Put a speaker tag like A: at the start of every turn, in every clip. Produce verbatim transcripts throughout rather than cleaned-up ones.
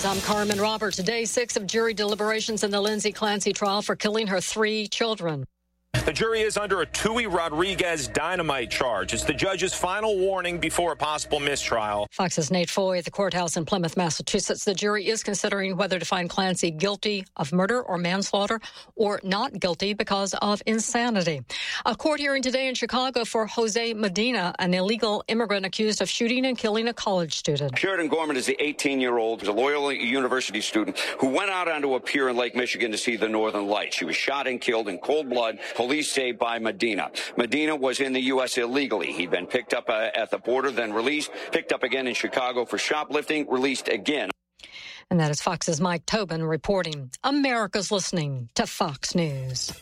A: News, I'm Carmen Roberts. Day six of jury deliberations in the Lindsay Clancy trial for killing her three children.
B: The jury is under a Tui Rodriguez dynamite charge. It's the judge's final warning before a possible mistrial.
A: Fox's Nate Foy at the courthouse in Plymouth, Massachusetts. The jury is considering whether to find Clancy guilty of murder or manslaughter or not guilty because of insanity. A court hearing today in Chicago for Jose Medina, an illegal immigrant accused of shooting and killing a college student.
C: Sheridan Gorman is the eighteen-year-old, who's a Loyola University student who went out onto a pier in Lake Michigan to see the Northern Lights. She was shot and killed in cold blood. Police say by Medina. Medina was in the U S illegally. He'd been picked up uh, at the border, then released, picked up again in Chicago for shoplifting, released again.
A: And that is Fox's Mike Tobin reporting. America's listening to Fox News.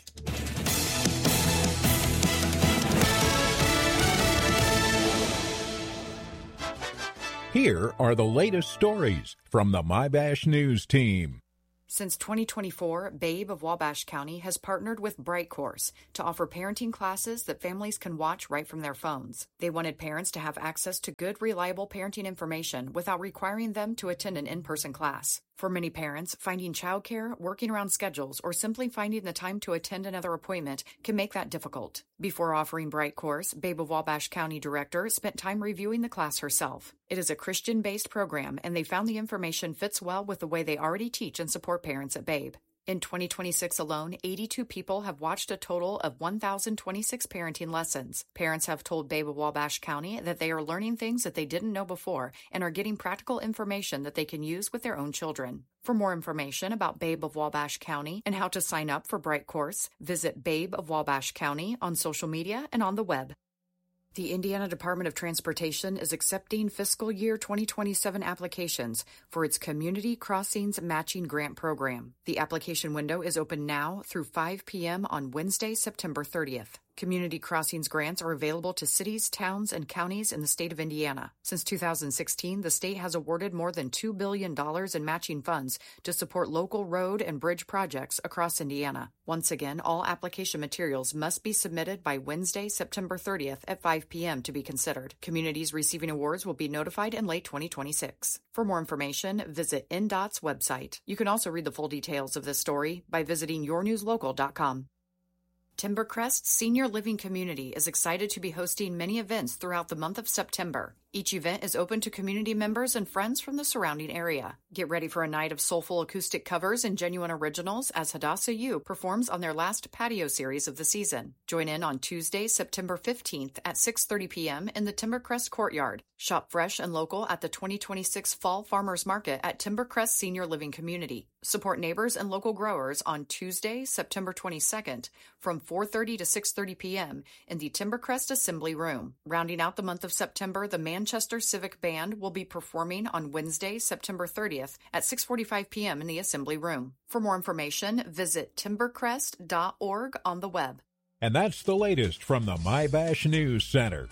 D: Here are the latest stories from the MyBash News team.
E: Since twenty twenty-four, Babe of Wabash County has partnered with Bright Course to offer parenting classes that families can watch right from their phones. They wanted parents to have access to good, reliable parenting information without requiring them to attend an in-person class. For many parents, finding childcare, working around schedules, or simply finding the time to attend another appointment can make that difficult. Before offering Bright Course, Babe of Wabash County Director spent time reviewing the class herself. It is a Christian-based program, and they found the information fits well with the way they already teach and support parents at Babe. In twenty twenty-six alone, eighty-two people have watched a total of one thousand twenty-six parenting lessons. Parents have told Babe of Wabash County that they are learning things that they didn't know before and are getting practical information that they can use with their own children. For more information about Babe of Wabash County and how to sign up for Bright Course, visit Babe of Wabash County on social media and on the web. The Indiana Department of Transportation is accepting fiscal year twenty twenty-seven applications for its Community Crossings Matching Grant Program. The application window is open now through five p.m. on Wednesday, September thirtieth. Community Crossings grants are available to cities, towns, and counties in the state of Indiana. Since two thousand sixteen, the state has awarded more than two billion dollars in matching funds to support local road and bridge projects across Indiana. Once again, all application materials must be submitted by Wednesday, September thirtieth at five p.m. to be considered. Communities receiving awards will be notified in late twenty twenty-six. For more information, visit N D O T's website. You can also read the full details of this story by visiting your news local dot com. Timbercrest Senior Living Community is excited to be hosting many events throughout the month of September. Each event is open to community members and friends from the surrounding area. Get ready for a night of soulful acoustic covers and genuine originals as Hadassah U performs on their last patio series of the season. Join in on Tuesday, September fifteenth at six thirty p.m. in the Timbercrest Courtyard. Shop fresh and local at the twenty twenty-six Fall Farmers Market at Timbercrest Senior Living Community. Support neighbors and local growers on Tuesday, September twenty-second from four thirty to six thirty p.m. in the Timbercrest Assembly Room. Rounding out the month of September, the Manchester Civic Band will be performing on Wednesday, September thirtieth at six forty-five p.m. in the Assembly Room. For more information, visit timbercrest dot org on the web.
D: And that's the latest from the MyBash News Center.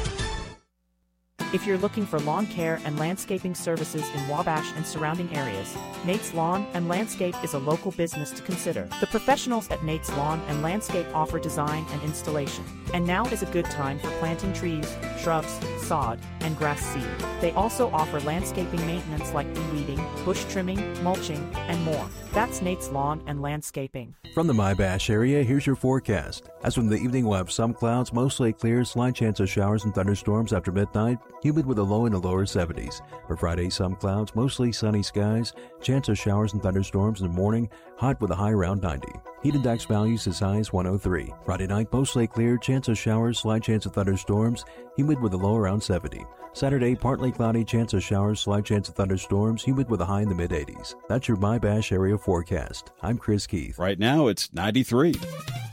F: If you're looking for lawn care and landscaping services in Wabash and surrounding areas, Nate's Lawn and Landscape is a local business to consider. The professionals at Nate's Lawn and Landscape offer design and installation. And now is a good time for planting trees, shrubs, sod, and grass seed. They also offer landscaping maintenance like de-weeding, bush trimming, mulching, and more. That's Nate's Lawn and Landscaping.
G: From the MyBash area, here's your forecast. As from the evening, we'll have some clouds, mostly clear, slight chance of showers and thunderstorms after midnight, humid with a low in the lower seventies. For Friday, some clouds, mostly sunny skies, chance of showers and thunderstorms in the morning, hot with a high around ninety. Heat index values as high as one oh three. Friday night, mostly clear, chance of showers, slight chance of thunderstorms, humid with a low around seventy. Saturday, partly cloudy, chance of showers, slight chance of thunderstorms, humid with a high in the mid-eighties. That's your MyBash area forecast. I'm Chris Keith.
H: Right now, it's ninety-three.